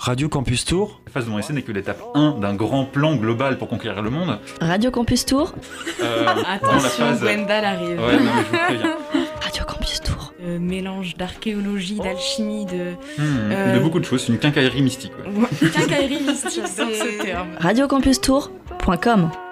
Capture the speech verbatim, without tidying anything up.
Radio Campus Tour. La phase de mon essai n'est que l'étape un d'un grand plan global pour conquérir le monde. Radio Campus Tour. Euh, Attention, phase... Gwendal arrive. Ouais, non, mais je vous préviens. Radio Campus Tour. Euh, mélange d'archéologie, d'alchimie, de... Mmh, euh... De beaucoup de choses, c'est une quincaillerie mystique. Ouais. Quincaillerie mystique, j'adore ce terme. radio campus tour point com